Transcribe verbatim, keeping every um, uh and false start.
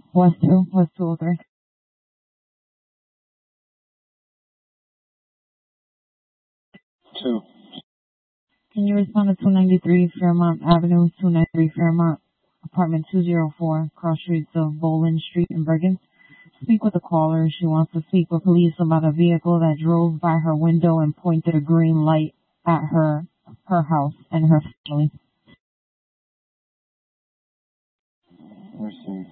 West two, West two oh three. Two. Can you respond to two ninety-three Fairmont Avenue, two ninety-three Fairmont, apartment two oh four, cross streets of Boland Street in Bergen? Speak with the caller. She wants to speak with police about a vehicle that drove by her window and pointed a green light at her, her house and her family. Received.